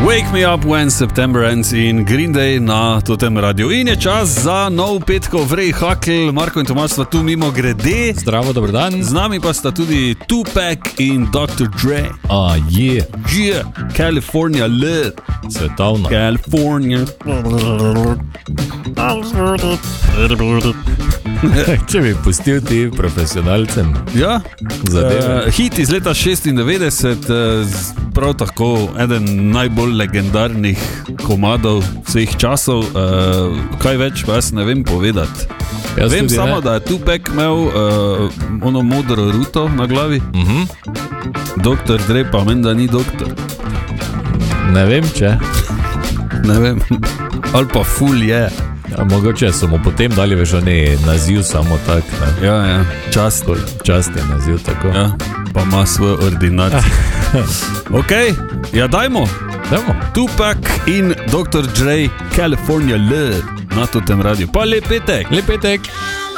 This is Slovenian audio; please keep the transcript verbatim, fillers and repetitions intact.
Wake me up when September ends in Green Day na totem radiju. In je čas za nov petkov vrej hakl. Marko in Tomaž sta tu mimo grede. Zdravo, dober dan. Z nami pa sta tudi Tupac in doktor Dre. A, je. Yeah, California lit. Svetovno. California. Če bi pustil ti profesionalcem. Ja, Zadeve. uh, hit iz leta šestindevetdeset, uh, prav tako eden najbolj legendarnih komadov vseh časov. Uh, kaj več pa jaz ne vem povedati. Jaz Vem tudi samo, ne. da je Tupac imel uh, ono modro ruto na glavi. Mhm. Doktor Dre pa menda ni doktor. Ne vem, če. Ne vem. Ali pa ful je. Ja, mogoče so mu potem dali veš ne naziv samo tak. Ne. Ja, ja, čast. Čast je naziv tako. Ja, pa ima svojo ordinacijo. Ok, ja dajmo. Dajmo. Tupac in doktor Dre, California Love na totem radiju. Pa lep petek. Lep petek.